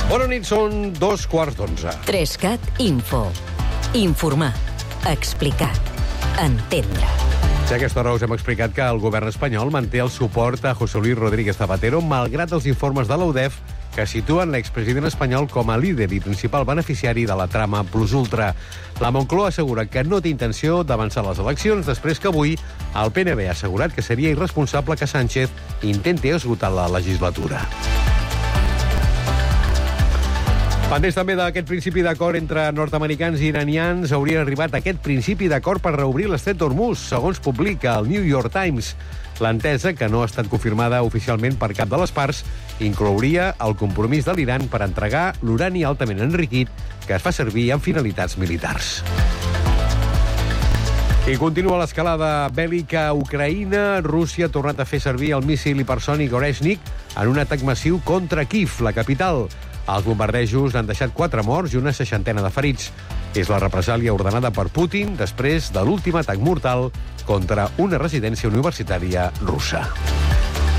Bona nit, són 2:15. 3CAT Info. Informar, explicar, entendre. Ja a aquesta hora us hem explicat que el govern espanyol manté el suport a José Luis Rodríguez Zapatero malgrat els informes de la UDEF que situen l'expresident espanyol com a líder i principal beneficiari de la trama Plus Ultra. La Moncloa assegura que no té intenció d'avançar les eleccions després que avui el PNB ha assegurat que seria irresponsable que Sánchez intenti esgotar la legislatura. Pendents també d'aquest principi d'acord entre nord-americans i iranians, hauria arribat aquest principi d'acord per reobrir l'estret d'Hormuz, segons publica el New York Times. L'entesa, que no ha estat confirmada oficialment per cap de les parts, inclouria el compromís de l'Iran per entregar l'urani altament enriquit que es fa servir en finalitats militars. I continua l'escalada bèl·lica a Ucraïna. Rússia ha tornat a fer servir el míssil hipersònic Oreshnik en un atac massiu contra Kíev, la capital. Els bombardejos han deixat 4 morts i una 60 de ferits. És la represàlia ordenada per Putin després de l'últim atac mortal contra una residència universitària russa.